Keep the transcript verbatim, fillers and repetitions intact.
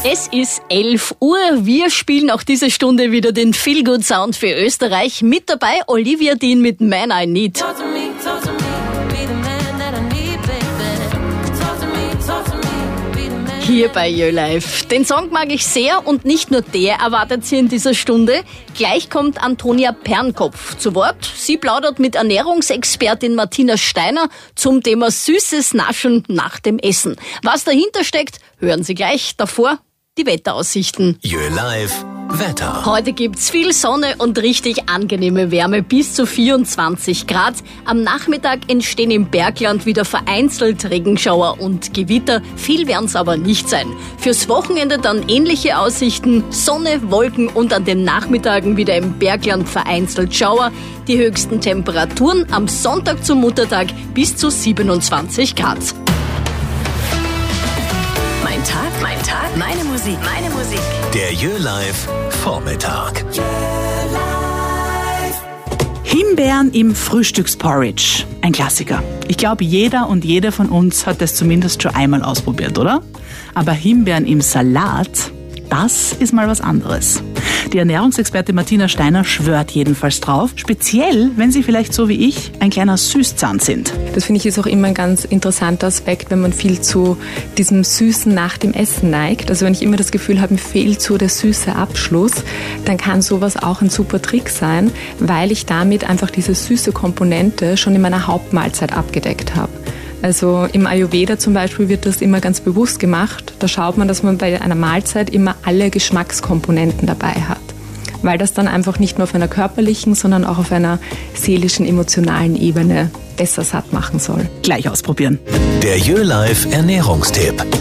Es ist elf Uhr. Wir spielen auch diese Stunde wieder den Feel-Good-Sound für Österreich. Mit dabei Olivia Dean mit Man I Need. Hier bei Yo Live. Den Song mag ich sehr und nicht nur der erwartet Sie in dieser Stunde. Gleich kommt Antonia Pernkopf zu Wort. Sie plaudert mit Ernährungsexpertin Martina Steiner zum Thema süßes Naschen nach dem Essen. Was dahinter steckt, hören Sie gleich. Davor die Wetteraussichten. Yo Live Wetter. Heute gibt's viel Sonne und richtig angenehme Wärme, bis zu vierundzwanzig Grad. Am Nachmittag entstehen im Bergland wieder vereinzelt Regenschauer und Gewitter. Viel werden's aber nicht sein. Fürs Wochenende dann ähnliche Aussichten. Sonne, Wolken und an den Nachmittagen wieder im Bergland vereinzelt Schauer. Die höchsten Temperaturen am Sonntag zum Muttertag bis zu siebenundzwanzig Grad. Mein Tag, mein Tag, meine Musik, meine Musik. Der Yo Live Vormittag. Himbeeren im Frühstücksporridge. Ein Klassiker. Ich glaube, jeder und jede von uns hat das zumindest schon einmal ausprobiert, oder? Aber Himbeeren im Salat, das ist mal was anderes. Die Ernährungsexpertin Martina Steiner schwört jedenfalls drauf, speziell, wenn Sie vielleicht so wie ich ein kleiner Süßzahn sind. Das finde ich ist auch immer ein ganz interessanter Aspekt, wenn man viel zu diesem Süßen nach dem Essen neigt. Also wenn ich immer das Gefühl habe, mir fehlt so der süße Abschluss, dann kann sowas auch ein super Trick sein, weil ich damit einfach diese süße Komponente schon in meiner Hauptmahlzeit abgedeckt habe. Also im Ayurveda zum Beispiel wird das immer ganz bewusst gemacht. Da schaut man, dass man bei einer Mahlzeit immer alle Geschmackskomponenten dabei hat. Weil das dann einfach nicht nur auf einer körperlichen, sondern auch auf einer seelischen, emotionalen Ebene besser satt machen soll. Gleich ausprobieren. Der Yo Live Ernährungstipp.